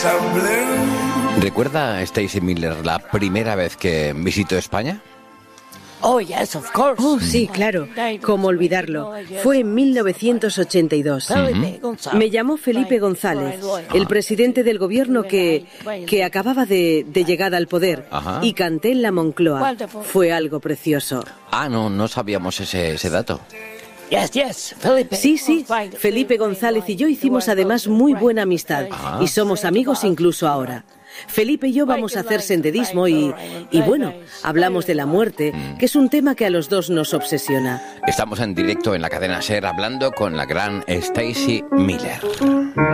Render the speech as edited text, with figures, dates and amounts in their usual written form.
¿Recuerda Stacey Miller la primera vez que visitó España? Oh, yes, of course. Oh, sí, claro. ¿Cómo olvidarlo? Fue en 1982. Me llamó Felipe González, el presidente del gobierno que acababa de llegar al poder. Ajá. Y canté en la Moncloa. Fue algo precioso. Ah, no sabíamos ese dato. Felipe. Sí, Felipe González y yo hicimos además muy buena amistad. Y somos amigos incluso ahora. Felipe y yo vamos a hacer senderismo y bueno, hablamos de la muerte, que es un tema que a los dos nos obsesiona. Estamos en directo en la cadena SER hablando con la gran Stacey Miller.